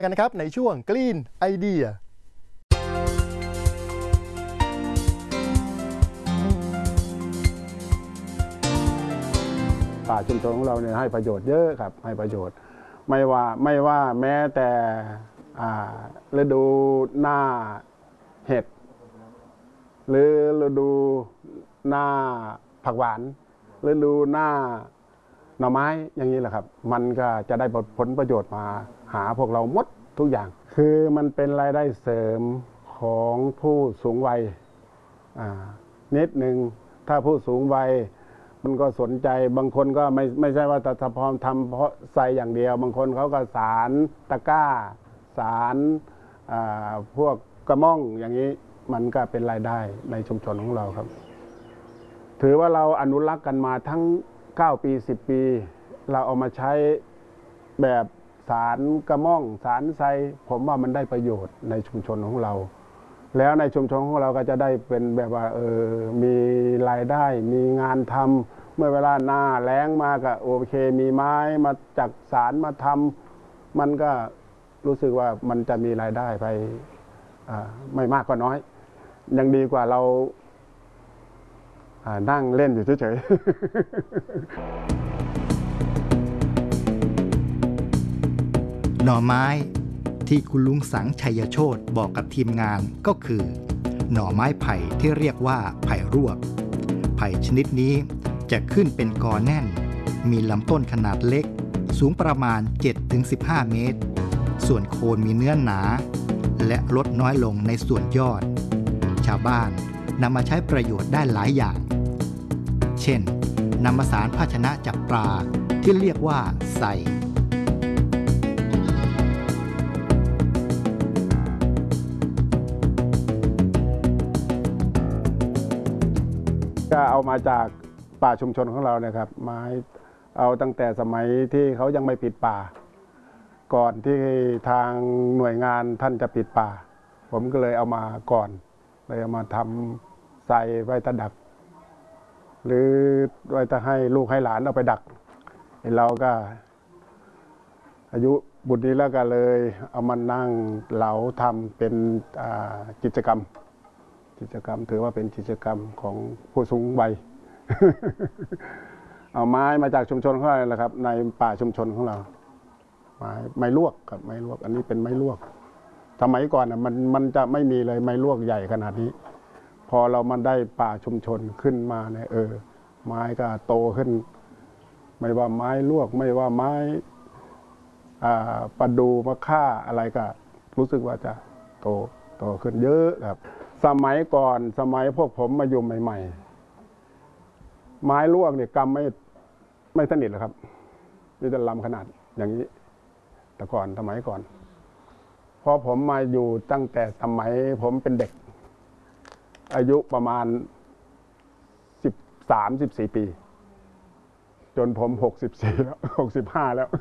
กันนะครับในช่วง Green Idea ป่าชุมชนของเราเนี่ยให้ประโยชน์เยอะครับให้ประโยชน์ไม่ว่าแม้แต่ฤดูหน้าเห็ดหรือฤดูหน้าผักหวานฤดูหน้าหน่อไม้อย่างนี้แหละครับมันก็จะได้ผลประโยชน์มาหาพวกเราหมดทุกอย่างคือมันเป็นรายได้เสริมของผู้สูงวัยนิดหนึ่งถ้าผู้สูงวัยมันก็สนใจบางคนก็ไม่ใช่ว่าแต่พอทำเพราะใส่อย่างเดียวบางคนเขาก็สารตะกร้าสารพวกกระม่องอย่างนี้มันก็เป็นรายได้ในชุมชนของเราครับถือว่าเราอนุรักษ์กันมาทั้ง9 ปี10 ปีเราเอามาใช้แบบสารกระม่องสารไซผมว่ามันได้ประโยชน์ในชุมชนของเราแล้วในชุมชนของเราก็จะได้เป็นแบบว่ามีรายได้มีงานทำเมื่อเวลาหน้าแล้งมาก็โอเคมีไม้มาจากสารมาทำมันก็รู้สึกว่ามันจะมีรายได้ไปไม่มากก็น้อยยังดีกว่าเรานั่งเล่นอยู่เฉยหน่อไม้ที่คุณลุงสังชัยโชติบอกกับทีมงานก็คือหน่อไม้ไผ่ที่เรียกว่าไผ่รวกไผ่ชนิดนี้จะขึ้นเป็นกอแน่นมีลำต้นขนาดเล็กสูงประมาณ 7-15 เมตรส่วนโคนมีเนื้อหนาและลดน้อยลงในส่วนยอดชาวบ้านนำมาใช้ประโยชน์ได้หลายอย่างเช่นนำมาสารภาชนะจับปลาที่เรียกว่าไซก็เอามาจากป่าชุมชนของเราเนี่ยครับไม้เอาตั้งแต่สมัยที่เขายังไม่ปิดป่าก่อนที่ทางหน่วยงานท่านจะปิดป่าผมก็เลยเอามาก่อนเลยเอามาทำใส่ไว้ตะดักหรือไว้จะให้ลูกให้หลานเอาไปดักเราก็อายุบุญนี้แล้วก็เลยเอามานั่งเหลาทำเป็นกิจกรรมถือว่าเป็นกิจกรรมของผู้สูงวัย เอาไม้มาจากชุมชนของเราแหละครับในป่าชุมชนของเราไม้ลวกครับไม้ลวกอันนี้เป็นไม้ลวกสมัยก่อนมันจะไม่มีเลยไม้ลวกใหญ่ขนาดนี้พอเรามันได้ป่าชุมชนขึ้นมาเนี่ยไม้ก็โตขึ้นไม่ว่าไม้ลวกไม่ว่าไม้ประดูมะค่าอะไรก็รู้สึกว่าจะโตขึ้นเยอะครับสมัยก่อนสมัยพวกผมมาอยู่ใหม่ๆไม้ลวกเนี่ยกำไม่สนิทหรอกครับนี่จะลำขนาดอย่างนี้แต่ก่อนสมัยก่อนพอผมมาอยู่ตั้งแต่สมัยผมเป็นเด็กอายุประมาณ13-14 ปีจนผม64แล้ว65แล้ว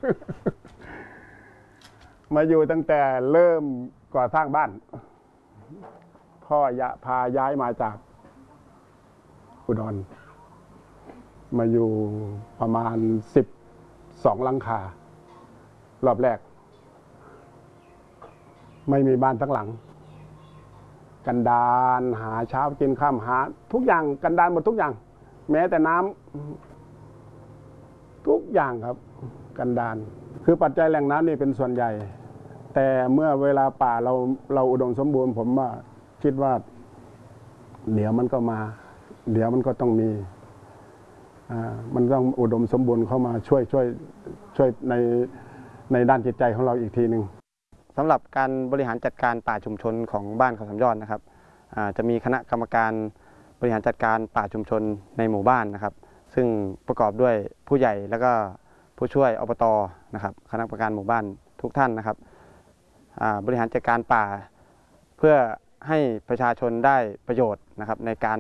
มาอยู่ตั้งแต่เริ่มก่อสร้างบ้านพ่อพาย้ายมาจากอุดรมาอยู่ประมาณ12 หลังคารอบแรกไม่มีบ้านทั้งหลังกันดารหาเช้ากินข้ามหาทุกอย่างกันดารหมดทุกอย่างแม้แต่น้ำทุกอย่างครับกันดารคือปัจจัยแหล่งน้ำนี่เป็นส่วนใหญ่แต่เมื่อเวลาป่าเราอุดมสมบูรณ์ผมว่าคิดว่าเดี๋ยวมันก็มาเดี๋ยวมันก็ต้องมีมันต้องอุดมสมบูรณ์เข้ามาช่วยในด้านจิตใจของเราอีกทีหนึ่งสำหรับการบริหารจัดการป่าชุมชนของบ้านเขาสามยอดนะครับจะมีคณะกรรมการบริหารจัดการป่าชุมชนในหมู่บ้านนะครับซึ่งประกอบด้วยผู้ใหญ่แล้วก็ผู้ช่วยอบตนะครับคณะกรรมการหมู่บ้านทุกท่านนะครับบริหารจัดการป่าเพื่อให้ประชาชนได้ประโยชน์นะครับในการ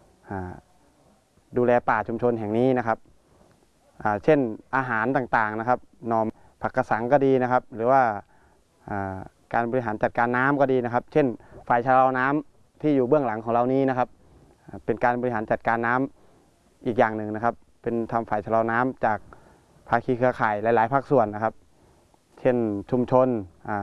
ดูแลป่าชุมชนแห่งนี้นะครับเช่นอาหารต่างๆนะครับหน่อผักกระสังก็ดีนะครับหรือว่าการบริหารจัดการน้ำก็ดีนะครับเช่นฝ่ายชะลอน้ำที่อยู่เบื้องหลังของเรานี้นะครับเป็นการบริหารจัดการน้ำอีกอย่างหนึ่งนะครับเป็นทำฝ่ายชะลอน้ำจากภาคีเครือข่ายหลายๆภาคส่วนนะครับเช่นชุมชน